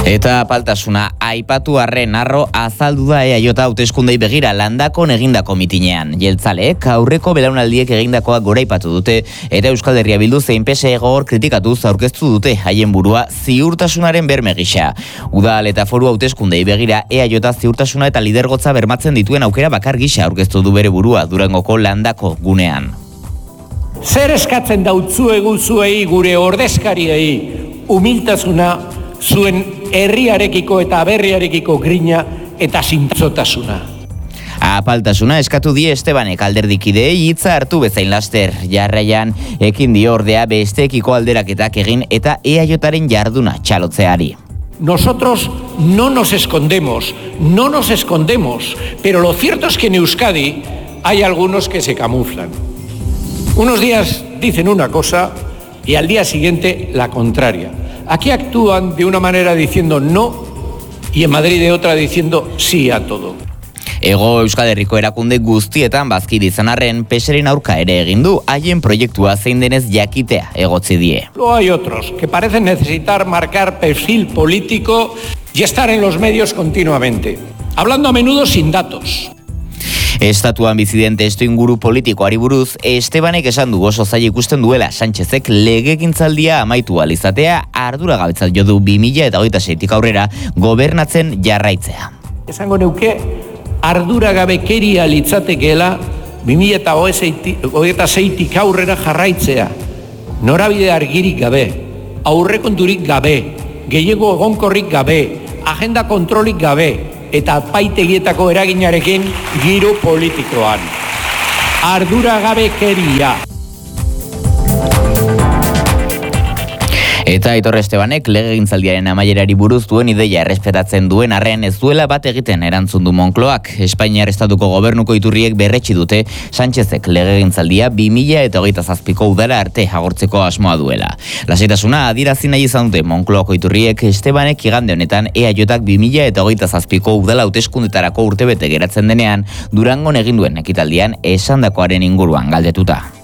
Eta apaltasuna aipatu arren arro azaldu da EAJ hauteskundei begira Landakon egindako mitinean. Jeltzaleek aurreko belaunaldiek egindakoa goraipatu dute eta Euskal Herria Bildu zein PSE gogor kritikatuz aurkeztu dute haien burua ziurtasunaren berme gisa. Udal eta foru hauteskundei begira EAJ ziurtasuna eta lidergotza bermatzen dituen aukera bakar gisa aurkeztu du bere burua Durangoko Landako gunean. Zer eskatzen dautzuegu zuei gure ordezkariei humiltasuna, zuen herriarekiko eta berriarekiko grina eta zintzotasuna. Apaltasuna eskatu die Estebanek alderdikideei hitza hartu bezain laster. Jarraian ekin dio ordea besteekiko alderaketak egin eta EAJaren jarduna txalotzeari. Nosotros no nos escondemos, pero lo cierto es que en Euskadi hay algunos que se camuflan. Unos días dicen una cosa y al día siguiente la contraria. Aquí actúan de una manera diciendo no y en Madrid de otra diciendo sí a todo. Ego Euskal Herriko erakunde guztietan bazkide izan arren PSEren aurka ere egin du haien proiektua zein denez jakitea egotzi die. Luego hay otros que parecen necesitar marcar perfil político y estar en los medios continuamente, hablando a menudo sin datos. Estatuan biziden testuinguru politikoari buruz, Estebanek esan du oso zaila ikusten duela Sánchezek legegintzaldia amaitu ahal izatea arduragabetzat jo du 2026tik aurrera gobernatzen jarraitzea. Esango neuke arduragabekeria litzatekeela 2026tik aurrera jarraitzea. Norabide argirik gabe, aurrekonturik gabe, gehiago egonkorrik gabe, agenda kontrolik gabe, eta paitegietako eraginarekin giro politikoan. Arduragabekeria. Eta Aitor Estebanek legegintzaldiaren amaierari buruz duen ideia errespetatzen duen arren ez duela bat egiten erantzun du Moncloak. Espainiar estatuko gobernuko iturriek berretsi dute Sánchezek legegintzaldia 2027ko udara arte agortzeko asmoa duela. Lasaitasuna adierazi nahi izan dute Moncloako iturriek Estebanek igande honetan EAJak 2027ko udala hauteskundetarako urtebete geratzen denean Durangon egin duen ekitaldian esandakoaren inguruan galdetuta.